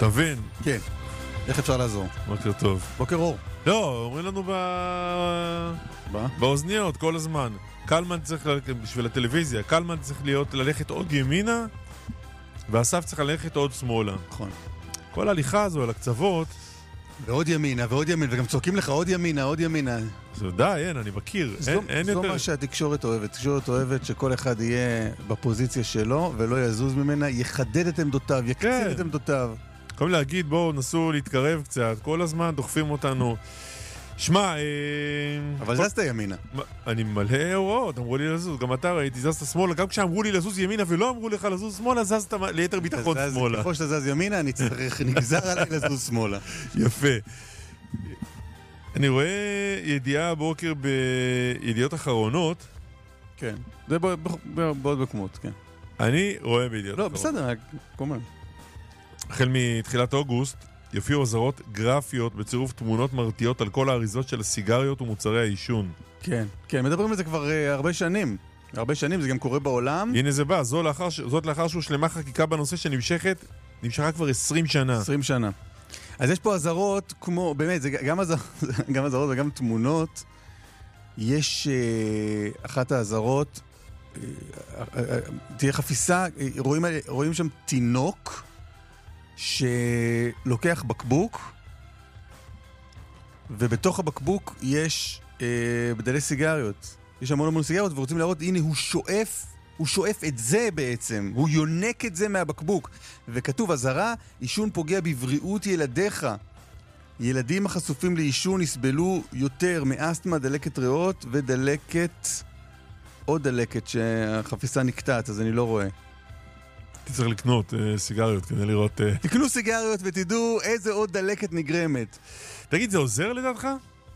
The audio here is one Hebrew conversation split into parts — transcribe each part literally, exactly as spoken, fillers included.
אתה מבין? כן. איך אפשר לעזור? בוקר טוב. בוקר אור. לא, אומרים לנו ב... מה? באוזניות כל הזמן. קלמן צריך ללכת בשביל הטלוויזיה, קלמן צריך להיות ללכת עוד ימינה, ואסף צריך ללכת עוד שמאלה. נכון. כל ההליכה הזו על הקצוות... ועוד ימינה, ועוד ימינה, וגם צועקים לך עוד ימינה, עוד ימינה. זה די, אין, אני מכיר. זו, אין, אין זו יותר... מה שהתקשורת אוהבת. התקשורת אוהבת שכל אחד יהיה בפוזיציה שלו, ולא יזוז ממנה, יחדד את עמדותיו, יקצין כן. את עמדותיו. יכולים להגיד, בואו נסו להתקרב קצת, כל הזמן דוחפים אותנו. שמע, אה... אבל כל... זזת ימינה. אני מלא הוראות, אמרו לי לזוז, גם אתה ראיתי, זזת שמאלה, גם כשאמרו לי לזוז ימינה ולא אמרו לך לזוז שמאלה, זזת ליתר ביטחון זז, שמאלה. ככל שאתה זז ימינה, אני צריך, נגזר עליי לזוז שמאלה. יפה. אני רואה ידיעה הבוקר בידיעות אחרונות. כן. זה בעוד מקומות, כן. אני רואה בידיעות לא, אחרונות. בסדר, רק קומן. החל מתחילת אוגוסט, יופיעו אזהרות גרפיות בצירוף תמונות מרתיעות על כל האריזות של הסיגריות ומוצרי העישון. כן, כן, מדברים על זה כבר uh, הרבה שנים. הרבה שנים, זה גם קורה בעולם. הנה זה בא, זו לאחר, זאת לאחר שהושלמה חקיקה בנושא שנמשכת, נמשכה כבר עשרים שנה. עשרים שנה. אז יש פה אזהרות כמו, באמת, זה גם אזהרות, גם אזהרות וגם תמונות. יש uh, אחת האזהרות, uh, uh, uh, תהיה חפיסה, uh, רואים, רואים שם תינוק שלוקח בקבוק, ובתוך הבקבוק יש uh, בדלי סיגריות. יש המון המון סיגריות, ורוצים להראות, הנה הוא שואף, הוא שואף את זה בעצם, הוא יונק את זה מהבקבוק. וכתוב, אזהרה, עישון פוגע בבריאות ילדיך. ילדים החשופים לעישון יסבלו יותר מאסתמה, דלקת ריאות ודלקת, עוד דלקת שהחפיסה נקטעת, אז אני לא רואה. צריך לקנות uh, סיגריות כדי לראות... Uh... תקנו סיגריות ותדעו איזה עוד דלקת נגרמת. תגיד, זה עוזר לדעתך?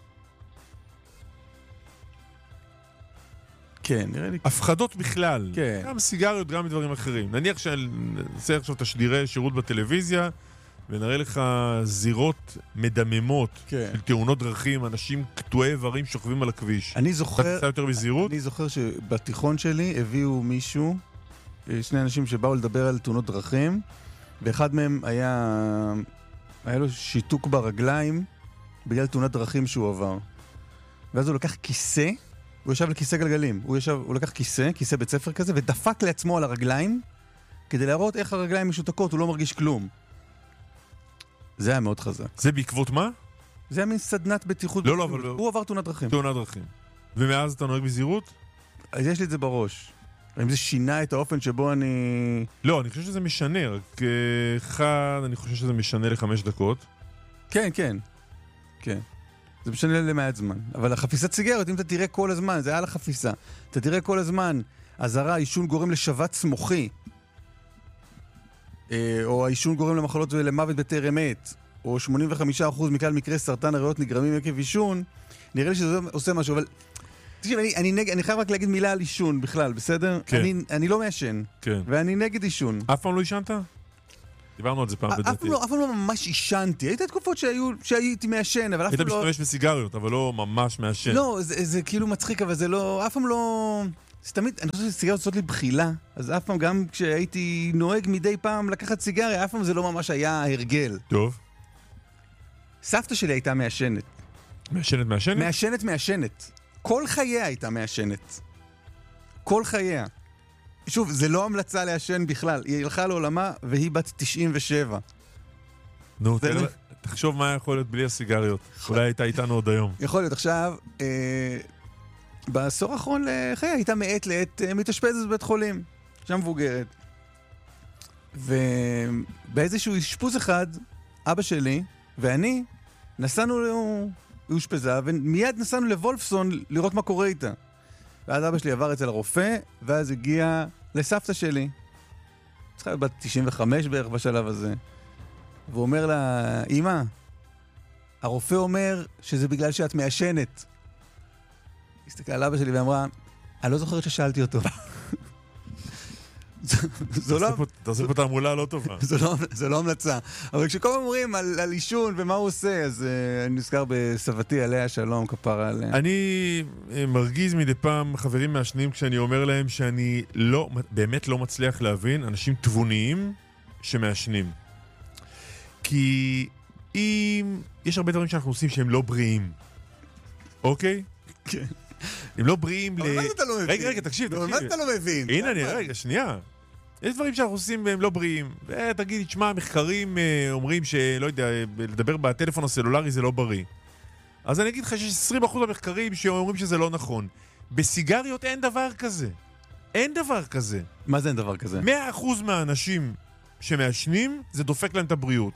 כן, נראה לי... הפחדות בכלל. כן. גם סיגריות, גם מדברים אחרים. נניח שנעשה עכשיו תשדירי שירות בטלוויזיה, ונראה לך זירות מדממות כן. של תאונות דרכים, אנשים קטועי איברים שוכבים על הכביש. אני זוכר... אתה תצא יותר בזהירות? אני זוכר שבתיכון שלי הביאו מישהו, שני אנשים שבאו לדבר על תאונות דרכים, ואחד מהם היה... היה לו שיתוק ברגליים בגלל תאונת דרכים שהוא עבר. ואז הוא לקח כיסא, הוא ישב לכיסא גלגלים. הוא, ישב, הוא לקח כיסא, כיסא בית ספר כזה, ודפק לעצמו על הרגליים, כדי להראות איך הרגליים משותקות, הוא לא מרגיש כלום. זה היה מאוד חזק. זה בעקבות מה? זה היה מין סדנת בטיחות. לא, לא, אבל... הוא עבר תאונת דרכים. תאונת דרכים. ומאז אתה נוהג בזהירות? אז יש לי את זה בראש. האם זה שינה את האופן שבו אני... לא, אני חושב שזה משנה. רק אחד, אני חושב שזה משנה לחמש דקות. כן, כן. כן. זה משנה למעט זמן. אבל החפיסת סיגריות, אם אתה תראה כל הזמן, זה היה לחפיסה. אתה תראה כל הזמן, אזהרה, עישון גורם לשבץ מוחי. או העישון גורם למחלות ולמוות בטרם עת. או שמונים וחמישה אחוז מכלל מקרי סרטן הריאות נגרמים עקב עישון. נראה לי שזה עושה משהו, אבל... תקשיב, אני, אני, נג... אני חייב רק להגיד מילה על עישון בכלל, בסדר? כן. אני, אני לא מעשן. כן. ואני נגד עישון. אף פעם לא עישנת? דיברנו על זה פעם בדעתי. אף פעם לא, אף פעם לא ממש עישנתי. הייתי תקופות שהיו, שהייתי מעשן, אבל אף פעם לא... היית משתמש בסיגריות, אבל לא ממש מעשן. לא, זה, זה כאילו מצחיק, אבל זה לא... אף פעם לא... זה תמיד... אני חושב שסיגריות עושות לי בחילה, אז אף פעם, גם כשהייתי נוהג מדי פעם לקחת סיגריה, אף פעם זה לא ממש היה הרגל. טוב. סבתא שלי הייתה מעשנת. מעשנת מעשנת? מעשנת מעשנת. כל חייה הייתה מעשנת. כל חייה. שוב, זה לא המלצה לעשן בכלל. היא הלכה לעולמה והיא בת תשעים ושבע. נו, תחשוב מה יכול להיות בלי הסיגריות. אולי הייתה איתנו עוד היום. יכול להיות. עכשיו, אה, בעשור האחרון לחייה הייתה מעת לעת אה, מתאשפזת בבית חולים. שם מבוגרת. ובאיזשהו אשפוז אחד, אבא שלי ואני נסענו לו... היא אושפזה, ומיד נסענו לוולפסון לראות מה קורה איתה. ואז אבא שלי עבר אצל הרופא, ואז הגיע לסבתא שלי. צריכה להיות בת תשעים וחמש בערך בשלב הזה. והוא אומר לה, אמא, הרופא אומר שזה בגלל שאת מעשנת. הסתכלה על אבא שלי ואמרה, אני לא זוכרת ששאלתי אותו. אתה עושה פה תעמולה לא טובה. זו לא המלצה. אבל כשכל פעם אומרים על עישון ומה הוא עושה, אז אני נזכר בסבתי עליה שלום, כפרה עליה. אני מרגיז מדי פעם חברים מעשנים כשאני אומר להם שאני באמת לא מצליח להבין אנשים תבוניים שמעשנים. כי אם... יש הרבה דברים שאנחנו עושים שהם לא בריאים. אוקיי? כן. הם לא בריאים ל... אבל מה אתה לא מבין? רגע, רגע, תקשיב, תקשיב. מה אתה לא מבין? הנה, אני, רגע, שנייה. יש דברים שאנחנו עושים והם לא בריאים. תגיד, תשמע, מחקרים אומרים שלא יודע, לדבר בטלפון הסלולרי זה לא בריא. אז אני אגיד לך שיש עשרים אחוז המחקרים שאומרים שזה לא נכון. בסיגריות אין דבר כזה. אין דבר כזה. מה זה אין דבר כזה? מאה אחוז מהאנשים שמעשנים, זה דופק להם את הבריאות.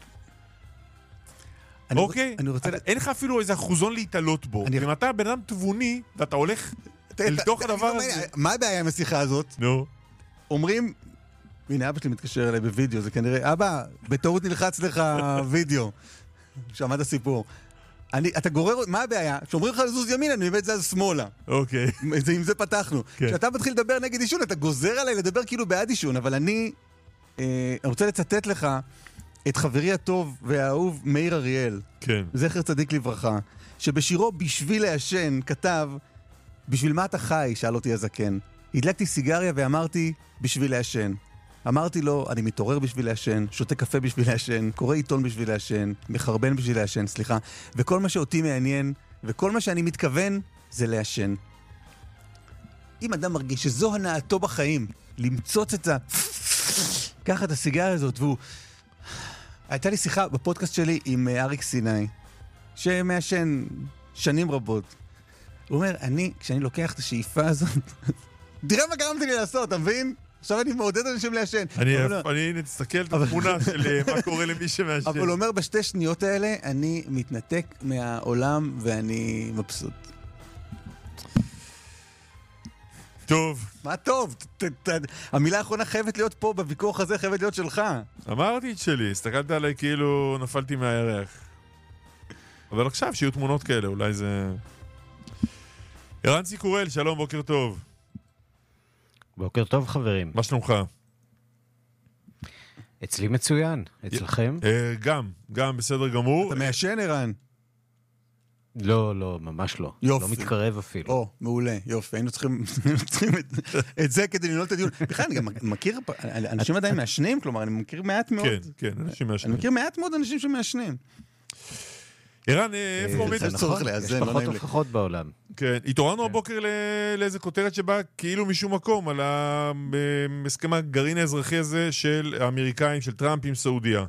אוקיי? אני רוצה... אין לך אפילו איזה אחוזון להתעלות בו. אם אתה בן אדם תבוני, ואתה הולך אל תוך הדבר הזה... מה הבעיה עם השיחה הזאת? נו. אומרים... הנה, אבא שלי מתקשר אליי בווידאו, זה כנראה... אבא, בטעות נלחץ לך וידאו. שמעת הסיפור. אני, אתה גורר, מה הבעיה? כשאומרים לך לזוז ימין, אני באמת זז שמאלה. אוקיי. זה, עם זה פתחנו. כן. כשאתה מתחיל לדבר נגד אישון, אתה גוזר עליי לדבר כאילו בעד אישון, אבל אני, אה, אני רוצה לצטט לך את חברי הטוב והאהוב מאיר אריאל. כן. זכר צדיק לברכה. שבשירו בשביל לעשן כתב, בשביל מה אתה חי? שאל אותי הזקן. הדלקתי סיגריה ואמרתי, בשביל לעשן. אמרתי לו, אני מתעורר בשביל לעשן, שותה קפה בשביל לעשן, קורא עיתון בשביל לעשן, מחרבן בשביל לעשן, סליחה, וכל מה שאותי מעניין, וכל מה שאני מתכוון, זה לעשן. אם אדם מרגיש שזו הנאתו בחיים, למצוץ את ה... ככה את הסיגריה הזאת, והוא... הייתה לי שיחה בפודקאסט שלי עם אריק סיני, שמעשן שנים רבות. הוא אומר, אני, כשאני לוקח את השאיפה הזאת, תראה מה גרמתי לי לעשות, אתה מבין? עכשיו אני מעודד אנשים לעשן. אני נסתכל את התמונה של מה קורה למי שמעשן. אבל הוא אומר, בשתי שניות האלה, אני מתנתק מהעולם ואני מבסוט. טוב. מה טוב? המילה האחרונה חייבת להיות פה, בוויכוח הזה חייבת להיות שלך. אמרתי את שלי, הסתכלת עליי כאילו נפלתי מהירח. אבל עכשיו שיהיו תמונות כאלה, אולי זה... ערן סיקורל, שלום, בוקר טוב. בוקר טוב חברים. מה שלומך? אצלי מצוין, אצלכם? גם, גם בסדר גמור. אתה מעשן ערן? לא, לא, ממש לא. יופי. לא מתקרב אפילו. או, מעולה, יופי. היינו צריכים את זה כדי לנהול את הדיון. בכלל, אני גם מכיר, אנשים עדיין מעשנים, כלומר, אני מכיר מעט מאוד. כן, כן, אנשים מעשנים. אני מכיר מעט מאוד אנשים שמעשנים. ערן, איפה עומד? זה נכון, יש פחות הוכחות בעולם. כן, התעוררנו הבוקר לאיזה כותרת שבאה כאילו משום מקום על ההסכם הגרעין האזרחי הזה של האמריקאים, של טראמפ עם סעודיה.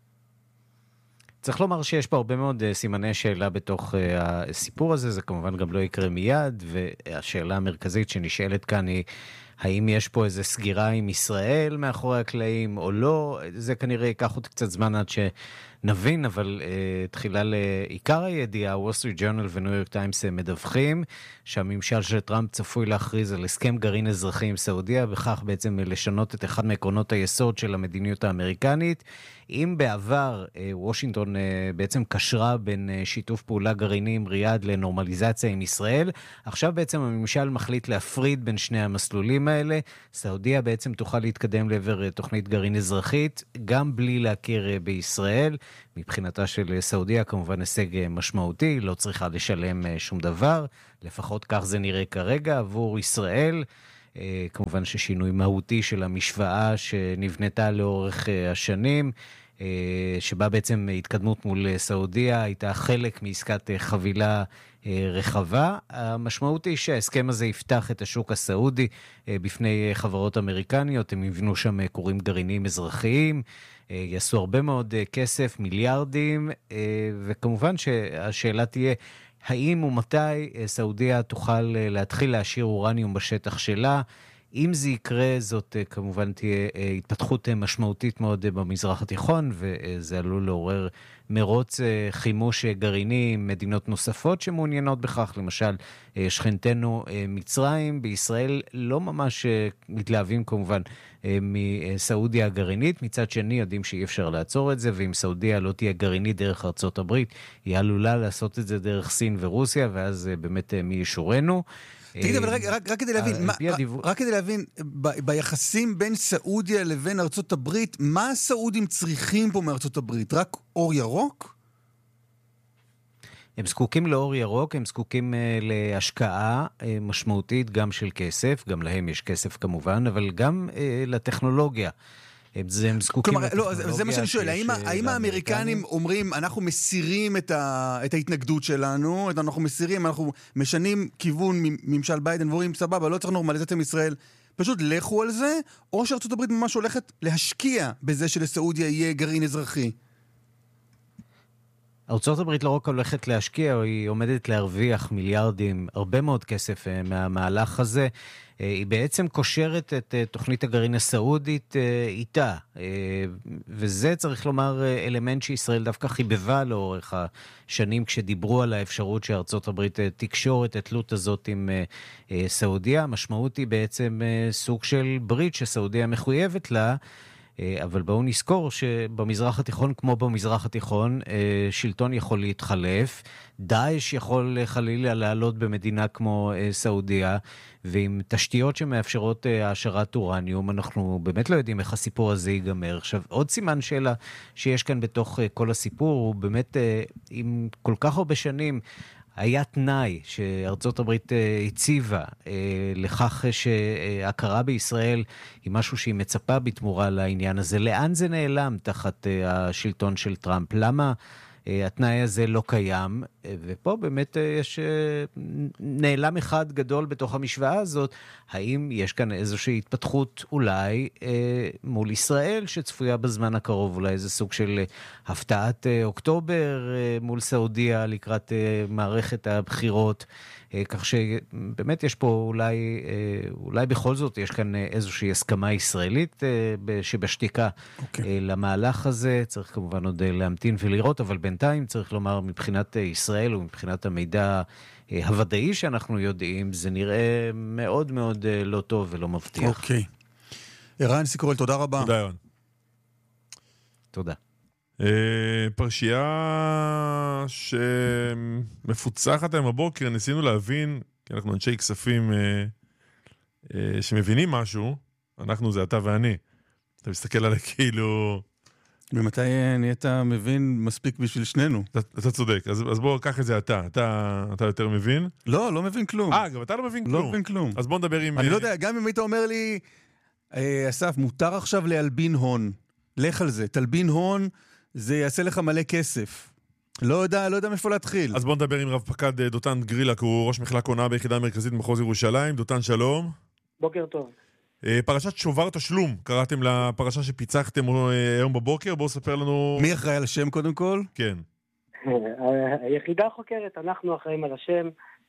צריך לומר שיש פה הרבה מאוד סימני שאלה בתוך הסיפור הזה, זה כמובן גם לא יקרה מיד, והשאלה המרכזית שנשאלת כאן היא, האם יש פה איזו סגירה עם ישראל מאחורי הקלעים או לא? זה כנראה ייקח עוד קצת זמן עד שנבין, אבל uh, תחילה לעיקר הידיעה, וול סטריט ג'ורנל וניו יורק טיימס מדווחים שהממשל של טראמפ צפוי להכריז על הסכם גרעין אזרחי עם סעודיה, בכך בעצם לשנות את אחד מעקרונות היסוד של המדיניות האמריקנית. אם בעבר uh, וושינגטון uh, בעצם קשרה בין uh, שיתוף פעולה גרעיני עם ריאד לנורמליזציה עם ישראל, עכשיו בעצם הממשל מחליט להפריד בין שני המסלולים האלה. סעודיה בעצם תוכל להתקדם לעבר תוכנית גרעין אזרחית, גם בלי להכיר בישראל. מבחינתה של סעודיה כמובן הישג משמעותי, לא צריכה לשלם שום דבר, לפחות כך זה נראה כרגע עבור ישראל. כמובן ששינוי מהותי של המשוואה שנבנתה לאורך השנים, שבה בעצם התקדמות מול סעודיה הייתה חלק מעסקת חבילה רחבה. המשמעות היא שההסכם הזה יפתח את השוק הסעודי בפני חברות אמריקניות, הם יבנו שם כורים גרעיניים אזרחיים, יעשו הרבה מאוד כסף, מיליארדים, וכמובן שהשאלה תהיה, האם ומתי סעודיה תוכל להתחיל להשאיר אורניום בשטח שלה? אם זה יקרה, זאת כמובן תהיה התפתחות משמעותית מאוד במזרח התיכון, וזה עלול לעורר מרוץ חימוש גרעיני עם מדינות נוספות שמעוניינות בכך, למשל שכנתנו מצרים. בישראל לא ממש מתלהבים כמובן מסעודיה הגרעינית, מצד שני יודעים שאי אפשר לעצור את זה, ואם סעודיה לא תהיה גרעינית דרך ארצות הברית, היא עלולה לעשות את זה דרך סין ורוסיה, ואז באמת מי ישורנו. תגיד, אבל רק, רק, רק כדי להבין, מה, רק כדי להבין, ב, ביחסים בין סעודיה לבין ארצות הברית, מה הסעודים צריכים פה מארצות הברית? רק אור ירוק? הם זקוקים לאור ירוק, הם זקוקים uh, להשקעה uh, משמעותית גם של כסף, גם להם יש כסף כמובן, אבל גם uh, לטכנולוגיה. זה הם זקוקים כלומר, לא, לטכנולוגיה. זה מה שאני שואל, האם, שיש, האם האמריקנים אומרים, אנחנו מסירים את, ה, את ההתנגדות שלנו, אנחנו מסירים, אנחנו משנים כיוון ממשל ביידן, ואומרים, סבבה, לא צריך נורמליזציה עם ישראל, פשוט לכו על זה, או שארצות הברית ממש הולכת להשקיע בזה שלסעודיה יהיה גרעין אזרחי? ארצות הברית לא רק הולכת להשקיע, היא עומדת להרוויח מיליארדים, הרבה מאוד כסף מהמהלך הזה. היא בעצם קושרת את תוכנית הגרעין הסעודית איתה. וזה צריך לומר אלמנט שישראל דווקא חיבבה לאורך השנים, כשדיברו על האפשרות שארצות הברית תקשור את התלות הזאת עם סעודיה. המשמעות היא בעצם סוג של ברית שסעודיה מחויבת לה, אבל בואו נזכור שבמזרח התיכון, כמו במזרח התיכון, שלטון יכול להתחלף, דאעש יכול חלילה לעלות במדינה כמו סעודיה, ועם תשתיות שמאפשרות העשרת אורניום, אנחנו באמת לא יודעים איך הסיפור הזה ייגמר. עכשיו, עוד סימן שאלה שיש כאן בתוך כל הסיפור, הוא באמת, עם כל כך הרבה שנים, היה תנאי שארצות הברית הציבה לכך שהכרה בישראל היא משהו שהיא מצפה בתמורה לעניין הזה. לאן זה נעלם תחת השלטון של טראמפ? למה התנאי הזה לא קיים? ופה באמת יש נעלם אחד גדול בתוך המשוואה הזאת. האם יש כאן איזושהי התפתחות אולי מול ישראל שצפויה בזמן הקרוב? אולי איזה סוג של הפתעת אוקטובר מול סעודיה לקראת מערכת הבחירות? כך שבאמת יש פה אולי, אולי בכל זאת יש כאן איזושהי הסכמה ישראלית שבשתיקה okay. למהלך הזה. צריך כמובן עוד להמתין ולראות, אבל בינתיים צריך לומר מבחינת ישראל ומבחינת המידע הוודאי שאנחנו יודעים, זה נראה מאוד מאוד לא טוב ולא מבטיח. אוקיי. ערן סיקורל, תודה רבה. תודה ערן. תודה. פרשייה שמפוצחת היום בבוקר, ניסינו להבין, כי אנחנו אנשי כספים שמבינים משהו, אנחנו זה אתה ואני. אתה מסתכל עליי כאילו... ומתי נהיית מבין מספיק בשביל שנינו? אתה, אתה צודק, אז, אז בוא, קח את זה אתה. אתה, אתה יותר מבין? לא, לא מבין כלום. אה, גם אתה לא מבין כלום. לא מבין כלום. אז בוא נדבר עם... אני לא יודע, גם אם היית אומר לי, אסף, מותר עכשיו להלבין הון. לך על זה, תלבין הון, זה יעשה לך מלא כסף. לא יודע, לא יודע מאיפה להתחיל. אז בוא נדבר עם רב פקד דותן גרילה, הוא ראש מחלק הונאה ביחידה המרכזית במחוז ירושלים. דותן, שלום. בוקר טוב. פרשת שובר תשלום, קראתם לפרשה שפיצחתם היום בבוקר, בואו ספר לנו... מי אחראי על השם קודם כל? כן. היחידה חוקרת, אנחנו אחראים על השם.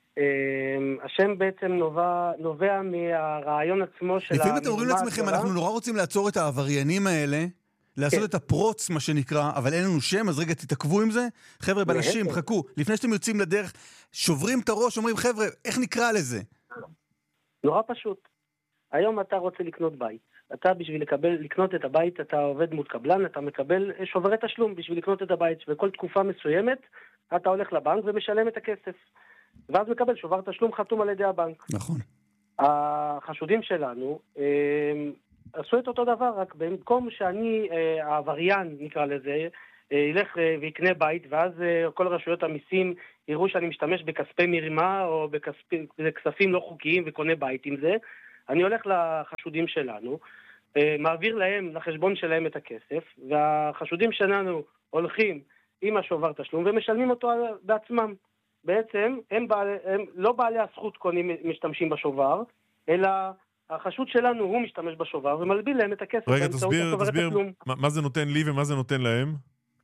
השם בעצם נובע, נובע מהרעיון עצמו של... לפעמים אתם אומרים לעצמכם, אנחנו נורא רוצים לעצור את העבריינים האלה, לעשות את הפרוץ, מה שנקרא, אבל אין לנו שם, אז רגע תתעכבו עם זה. חבר'ה, בלשים, חכו, לפני שאתם יוצאים לדרך, שוברים את הראש, אומרים, חבר'ה, איך נקרא לזה? נורא פשוט. היום אתה רוצה לקנות בית. אתה בשביל לקבל, לקנות את הבית, אתה עובד מול קבלן, אתה מקבל שוברי תשלום בשביל לקנות את הבית, וכל תקופה מסוימת אתה הולך לבנק ומשלם את הכסף. ואז מקבל שובר תשלום חתום על ידי הבנק. נכון. החשודים שלנו הם, עשו את אותו דבר, רק במקום שאני, העבריין נקרא לזה, ילך ויקנה בית, ואז כל רשויות המיסים יראו שאני משתמש בכספי מרימה או בכספים, בכספים לא חוקיים וקונה בית עם זה, אני הולך לחשודים שלנו, מעביר להם, לחשבון שלהם את הכסף, והחשודים שלנו הולכים עם השובר תשלום ומשלמים אותו בעצמם. בעצם הם, בעלי, הם לא בעלי הזכות קונים משתמשים בשובר, אלא החשוד שלנו הוא משתמש בשובר ומלביל להם את הכסף. רגע, תסביר, תסביר מה, מה זה נותן לי ומה זה נותן להם?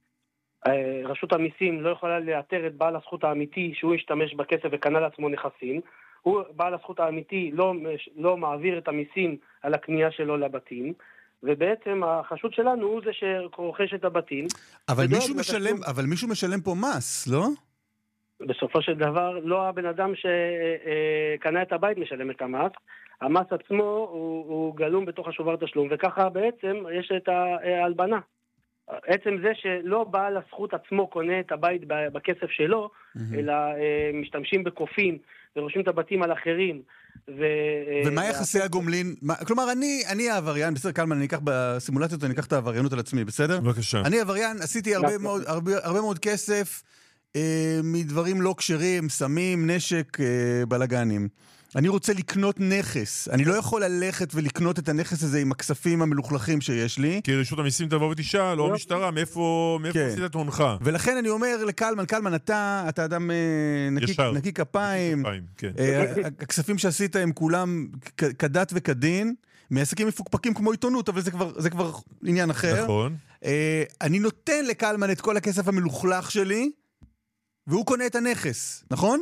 רשות המיסים לא יכולה לאתר את בעל הזכות האמיתי שהוא ישתמש בכסף וקנה לעצמו נכסים. הוא, בעל הזכות האמיתי, לא, לא מעביר את המיסים על הקנייה שלו לבתים, ובעצם החשוד שלנו הוא זה שרוכש את הבתים. אבל מישהו משלם, אבל מישהו משלם פה מס, לא? בסופו של דבר, לא הבן אדם שקנה את הבית משלם את המס. המס עצמו הוא, הוא גלום בתוך השובר תשלום, וככה בעצם יש את ההלבנה. עצם זה שלא בעל הזכות עצמו קונה את הבית בכסף שלו, mm-hmm. אלא משתמשים בקופים ורושמים את הבתים על אחרים. ו... ומה יחסי הגומלין? מה... כלומר, אני, אני העבריין, בסדר, קלמן, אני אקח בסימולציות, אני אקח את העבריינות על עצמי, בסדר? בבקשה. אני העבריין, עשיתי הרבה מאוד, הרבה, הרבה מאוד כסף אה, מדברים לא כשרים, סמים, נשק, אה, בלגנים. אני רוצה לקנות נכס. אני לא יכול ללכת ולקנות את הנכס הזה עם הכספים המלוכלכים שיש לי. כי רשות המיסים תבוא ותשאל, או המשטרה, מאיפה עשית את הונך? ולכן אני אומר לקלמן, קלמן, אתה, אתה אדם נקי כפיים. הכספים שעשית הם כולם כדת וכדין, מעסקים מפוקפקים כמו עיתונות, אבל זה כבר עניין אחר. נכון. אני נותן לקלמן את כל הכסף המלוכלך שלי, והוא קונה את הנכס, נכון?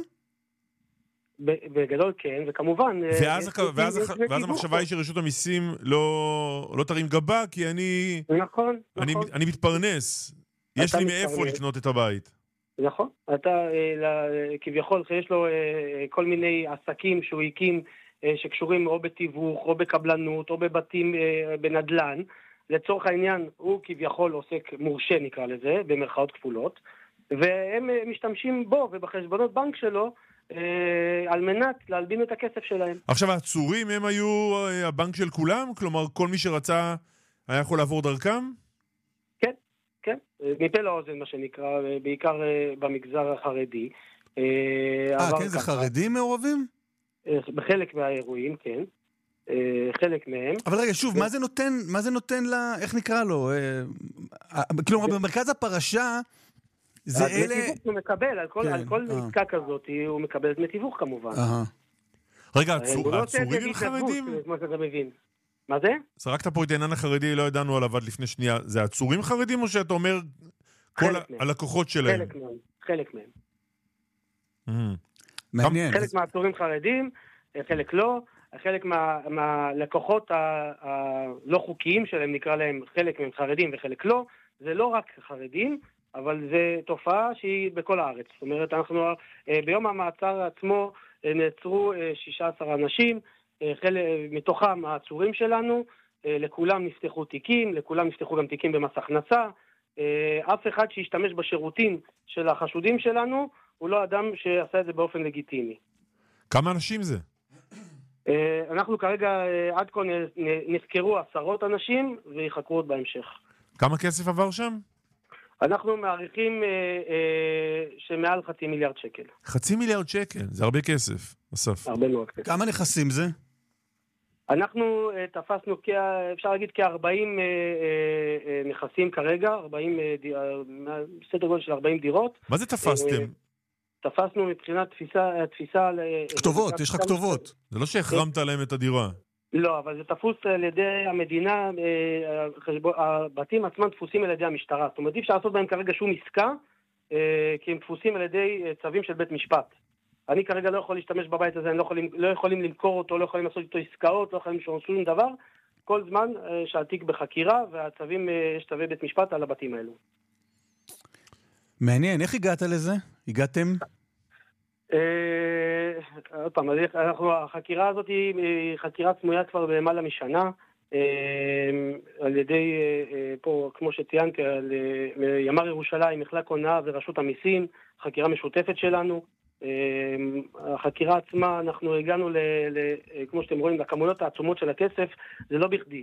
בגדול כן, וכמובן... ואז המחשבה היא שרשות המיסים לא תרים גבה, כי אני... נכון, נכון. אני מתפרנס. יש לי מאיפה לקנות את הבית. נכון. אתה, כביכול, יש לו כל מיני עסקים שהוא הקים, שקשורים או בתיווך, או בקבלנות, או בבתים בנדלן. לצורך העניין, הוא כביכול עוסק מורשה, נקרא לזה, במרכאות כפולות, והם משתמשים בו ובחשבונות בנק שלו, על מנת להלבין את הכסף שלהם. עכשיו, העצורים הם היו הבנק של כולם? כלומר, כל מי שרצה היה יכול לעבור דרכם? כן, כן. מפה לאוזן, מה שנקרא, בעיקר במגזר החרדי. אה, כן, זה חרדים מעורבים? בחלק מהאירועים, כן. חלק מהם. אבל רגע, שוב, מה זה נותן, מה זה נותן לה, איך נקרא לו? כלומר, במרכז הפרשה, זה אלה... דמי תיווך הוא מקבל, על כל עסקה כזאת, הוא מקבל דמי תיווך כמובן. רגע, העצורים הם חרדים? כמו שאתה מבין. מה זה? זרקת פה את העניין החרדי, לא ידענו עליו עד לפני שנייה. זה עצורים חרדים או שאתה אומר כל הלקוחות שלהם? חלק מהם. חלק מהם. מעניין. חלק מהעצורים חרדים, חלק לא. חלק מהלקוחות הלא חוקיים שלהם, נקרא להם, חלק מהם חרדים וחלק לא. זה לא רק חרדים, אבל זה תופעה שהיא בכל הארץ. זאת אומרת, אנחנו ביום המעצר עצמו נעצרו שישה עשר אנשים, מתוכם העצורים שלנו, לכולם נפתחו תיקים, לכולם נפתחו גם תיקים במס הכנסה. אף אחד שישתמש בשירותים של החשודים שלנו, הוא לא אדם שעשה את זה באופן לגיטימי. כמה אנשים זה? אנחנו כרגע עד כה נחקרו עשרות אנשים ויחקרו עוד בהמשך. כמה כסף עבר שם? אנחנו מעריכים אה, אה, שמעל חצי מיליארד שקל. חצי מיליארד שקל, זה הרבה כסף, אסף. הרבה מאוד כסף. כמה נכסים זה? אנחנו אה, תפסנו, כ, אפשר להגיד, כ-ארבעים אה, אה, נכסים כרגע, ארבעים, אה, ד... סדר גודל של ארבעים דירות. מה זה תפסתם? אה, תפסנו מבחינת תפיסה... תפיסה כתובות, יש לך כתובות. זה לא שהחרמת להם את הדירה. לא, אבל זה תפוס על ידי המדינה, הבתים עצמם תפוסים על ידי המשטרה. זאת אומרת, אי אפשר לעשות בהם כרגע שום עסקה, כי הם תפוסים על ידי צווים של בית משפט. אני כרגע לא יכול להשתמש בבית הזה, הם לא יכולים, לא יכולים למכור אותו, לא יכולים לעשות איתו עסקאות, לא יכולים לעשות שום דבר, כל זמן שהתיק בחקירה, והצווים, יש צווי בית משפט על הבתים האלו. מעניין, איך הגעת לזה? הגעתם? עוד פעם, החקירה הזאת היא חקירה סמויה כבר במעלה משנה, על ידי, פה, כמו שציינתי, על ימ"ר ירושלים, מחלק הונאה ורשות המיסים, חקירה משותפת שלנו. החקירה עצמה, אנחנו הגענו, ל, ל, כמו שאתם רואים, לכמויות העצומות של הכסף, זה לא בכדי.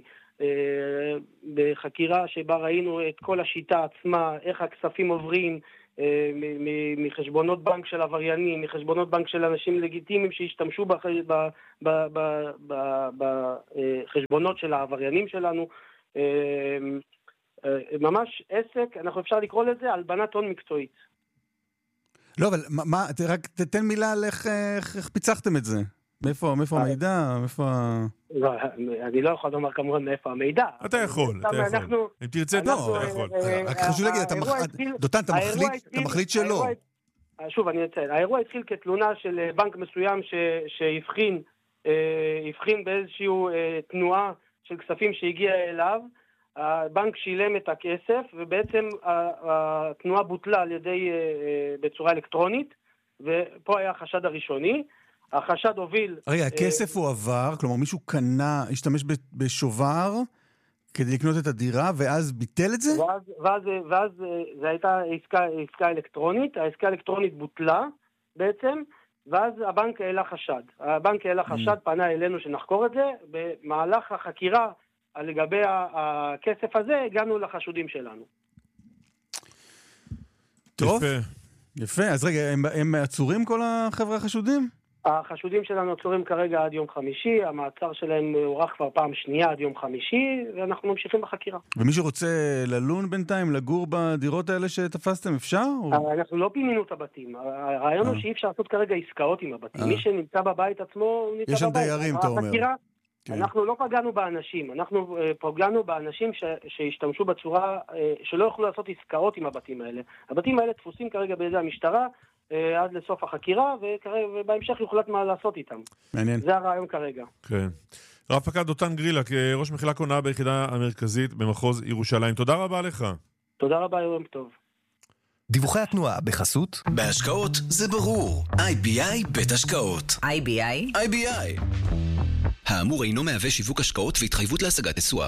בחקירה שבה ראינו את כל השיטה עצמה, איך הכספים עוברים, מחשבונות בנק של עבריינים, מחשבונות בנק של אנשים לגיטימיים שהשתמשו בחשבונות של העבריינים שלנו. ממש עסק, אנחנו אפשר לקרוא לזה הלבנת הון מקצועית. לא, אבל מה, רק תתן מילה על איך, איך פיצחתם את זה. מאיפה, מאיפה המידע? מאיפה... לא, אני לא יכול לומר כמובן מאיפה המידע. אתה יכול, אתה יכול. אם תרצה, אתה יכול. רק חשוב להגיד, דותן, אתה מחליט שלא. שוב, אני אציין. האירוע התחיל כתלונה של בנק מסוים שהבחין באיזשהו תנועה של כספים שהגיעה אליו. הבנק שילם את הכסף, ובעצם התנועה בוטלה על ידי בצורה אלקטרונית, ופה היה החשד הראשוני. החשד הוביל... רגע, הכסף הוא עבר, כלומר מישהו קנה, השתמש בשובר כדי לקנות את הדירה, ואז ביטל את זה? ואז, ואז, ואז זו הייתה עסקה, עסקה אלקטרונית, העסקה האלקטרונית בוטלה בעצם, ואז הבנק העלה חשד. הבנק העלה חשד, פנה אלינו שנחקור את זה, במהלך החקירה לגבי הכסף הזה, הגענו לחשודים שלנו. טוב, יפה. יפה, אז רגע, הם, הם עצורים כל החברה החשודים? החשודים שלנו עצורים כרגע עד יום חמישי, המעצר שלהם הוארך כבר פעם שנייה עד יום חמישי, ואנחנו ממשיכים בחקירה. ומי שרוצה ללון בינתיים, לגור בדירות האלה שתפסתם, אפשר? או... אנחנו לא פינינו את הבתים. הרעיון הוא שאי אפשר לעשות כרגע עסקאות עם הבתים. מי שנמצא בבית עצמו, נמצא בבית. יש שם דיירים, אתה אומר. אנחנו לא פגענו באנשים, אנחנו פגענו באנשים שהשתמשו בצורה, שלא יכולו לעשות עסקאות עם הבתים האלה. הבתים האלה תפוסים כרגע בידי המשטרה, עד לסוף החקירה, ובהמשך יוחלט מה לעשות איתם. מעניין. זה הרעיון כרגע. כן. רב פקד דותן גרילה, כראש מחלק הונאה ביחידה המרכזית במחוז ירושלים. תודה רבה לך. תודה רבה, יום טוב. דיווחי התנועה בחסות בהשקעות זה ברור. איי בי איי בית השקעות. איי בי איי? איי בי איי. האמור אינו מהווה שיווק השקעות והתחייבות להשגת תשואה.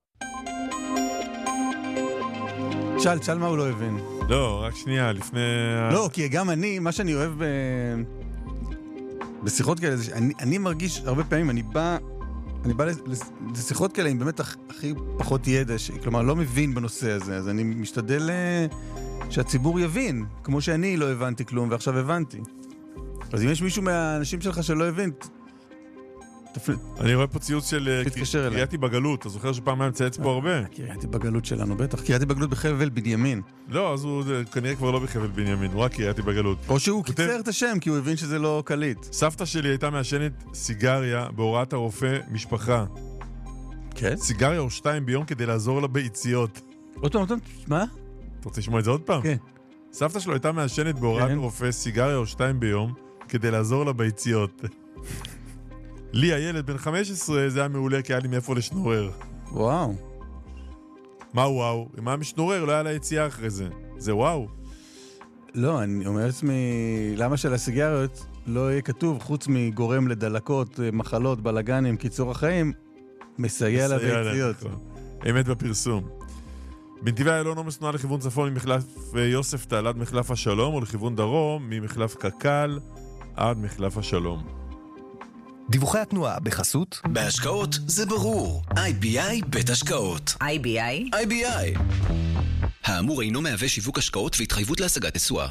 שאל, שאל מה הוא לא הבין. לא, רק שנייה, לפני... לא, כי גם אני, מה שאני אוהב ב... בשיחות כאלה, זה שאני, אני מרגיש הרבה פעמים, אני בא, אני בא לשיחות כאלה עם באמת הכי פחות ידע, ש... כלומר, לא מבין בנושא הזה, אז אני משתדל שהציבור יבין, כמו שאני לא הבנתי כלום, ועכשיו הבנתי. אז אם יש מישהו מהאנשים שלך שלא הבין, אני רואה פה ציוץ של קריאתי בגלות, אתה זוכר שפעם היה מצייץ פה הרבה? קריאתי בגלות שלנו, בטח. קריאתי בגלות בחבל בנימין. לא, אז הוא כנראה כבר לא בחבל בנימין, הוא רק קריאתי בגלות. או שהוא קיצר את השם, כי הוא הבין שזה לא קליט. סבתא שלי הייתה מעשנת סיגריה בהוראת הרופא משפחה. כן? סיגריה או שתיים ביום כדי לעזור לביציות. עוד פעם, עוד פעם, מה? אתה רוצה לשמוע את זה עוד פעם? כן. סבתא שלו הייתה מעשנת בהוראת הרופא סיגריה או שתיים ביום כדי לעזור לביציות. לי, הילד בן חמש עשרה, זה היה מעולה, כי היה לי מאיפה לשנורר. וואו. מה וואו? אם היה משנורר, לא היה לה יציאה אחרי זה. זה וואו. לא, אני אומר לעצמי, למה של הסיגריות לא יהיה כתוב, חוץ מגורם לדלקות, מחלות, בלגנים, קיצור החיים, מסייע לביציות. אמת בפרסום. בנתיבי איילון עומס תנועה לכיוון צפון ממחלף יוספטל עד מחלף השלום, או לכיוון דרום ממחלף קק"ל עד מחלף השלום. דיווחי התנועה בחסות בהשקעות זה ברור. איי בי איי בית השקעות. איי בי איי? איי בי איי. האמור אינו מהווה שיווק השקעות והתחייבות להשגת תשואה.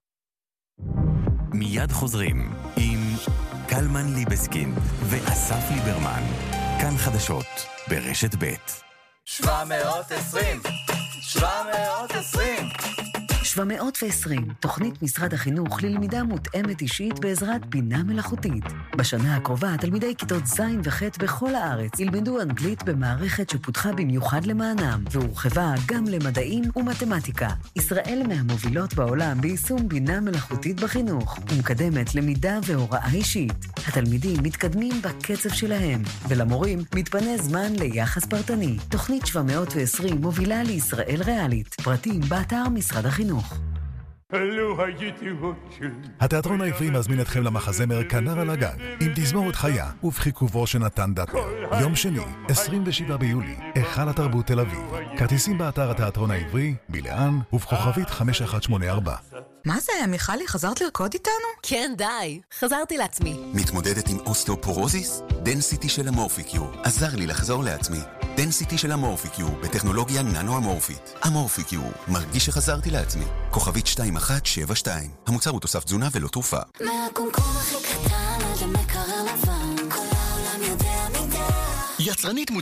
מיד חוזרים עם קלמן ליבסקינד ואסף ליברמן. כאן חדשות ברשת ב'. שבע מאות ועשרים שבע מאות ועשרים שבע מאות ועשרים, תוכנית משרד החינוך ללמידה מותאמת אישית בעזרת בינה מלאכותית. בשנה הקרובה, תלמידי כיתות ז' וח' בכל הארץ ילמדו אנגלית במערכת שפותחה במיוחד למענם, והורחבה גם למדעים ומתמטיקה. ישראל מהמובילות בעולם ביישום בינה מלאכותית בחינוך, ומקדמת למידה והוראה אישית. התלמידים מתקדמים בקצב שלהם, ולמורים מתפנה זמן ליחס פרטני. תוכנית שבע מאות ועשרים מובילה לישראל ריאלית. פרטים באתר משרד החינוך. התיאטרון העברי מזמין אתכם למחזמר כנר על הגג עם תזמורת חיה ובחיכובו של נתן דטנר. יום שני, עשרים ושבעה ביולי, היכל התרבות תל אביב. כרטיסים באתר התיאטרון העברי, בלען ובכוכבית חמש אחת שמונה ארבע. מה זה, מיכלי? חזרת לרקוד איתנו? כן, די. חזרתי לעצמי. מתמודדת עם אוסטאופורוזיס? דנסיטי של המורפיקיו עזר לי לחזור לעצמי. דנסיטי של המורפיקיו בטכנולוגיה ננו-אמורפית. המורפיקיו, מרגיש שחזרתי לעצמי. כוכבית שתיים אחת שבע שתיים. המוצר הוא תוסף תזונה ולא תרופה. מהקומקום הכי קטן עד למקרר לבן, כל העולם יודע מידה. יצרנית